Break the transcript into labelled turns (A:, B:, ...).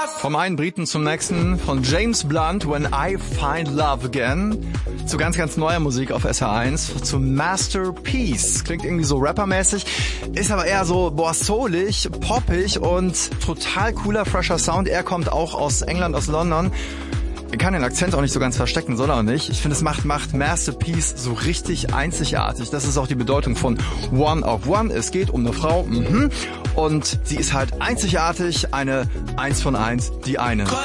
A: Vom einen Briten zum nächsten, von James Blunt, When I Find Love Again, zu ganz, ganz neuer Musik auf SR1, zu Masterpiece. Klingt irgendwie so rappermäßig, ist aber eher so, soulig, poppig und total cooler, fresher Sound. Er kommt auch aus England, aus London. Er kann den Akzent auch nicht so ganz verstecken, soll er auch nicht. Ich finde, es macht Masterpiece so richtig einzigartig. Das ist auch die Bedeutung von One of One. Es geht um eine Frau, und sie ist halt einzigartig, eine 1 von 1, die eine.